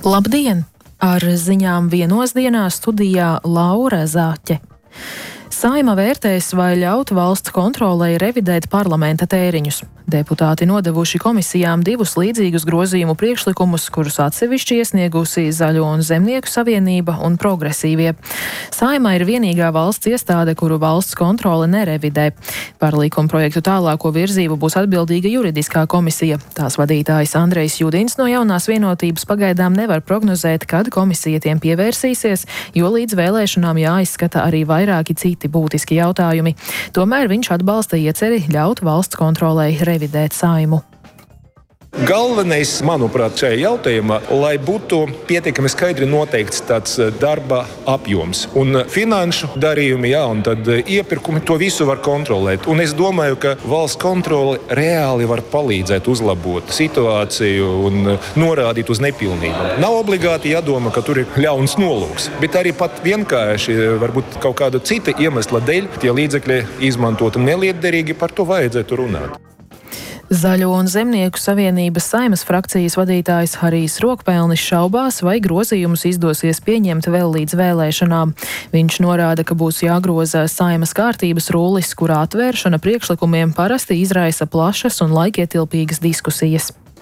Labdien! Ar ziņām vienos dienās studijā Laura Zāķe. Saeima vērtēs, vai ļaut valsts kontrolei revidēt parlamenta tēriņus. Deputāti nodevuši komisijām divus līdzīgus grozījumu priekšlikumus, kurus atsevišķi iesniegusi Zaļo un Zemnieku savienība un Progresīvie. Saeima ir vienīgā valsts iestāde, kuru valsts kontrole nerevidē. Par likumprojektu tālāko virzību būs atbildīga juridiskā komisija. Tās vadītājs Andrejs Judins no Jaunās vienotības pagaidām nevar prognozēt, kad komisija tiem pievērsīsies, jo līdz vēlēšanām jāizskata arī vairāki citi būtiski jautājumi. Tomēr viņš atbalsta ieceri ļaut valsts kontrolei revidēt Saeimu. Galvenais, manuprāt, šajā jautājumā, lai būtu pietiekami skaidri noteikts tāds darba apjoms un finanšu darījumi, un tad iepirkumi, to visu var kontrolēt. Un es domāju, ka valsts kontrole reāli var palīdzēt uzlabot situāciju un norādīt uz nepilnībām. Nav obligāti jādomā, ka tur ir ļauns nolūks, bet arī pat vienkārši varbūt kaut kāda cita iemesla dēļ tie līdzekļi izmantoti nelietderīgi, par to vajadzētu runāt. Zaļo un Zemnieku savienības Saeimas frakcijas vadītājs Harijs Rokpelnis šaubās, vai grozījumus izdosies pieņemt vēl līdz vēlēšanām. Viņš norāda, ka būs jāgroza Saeimas kārtības rullis, kurā atvēršana priekšlikumiem parasti izraisa plašas un laikietilpīgas diskusijas.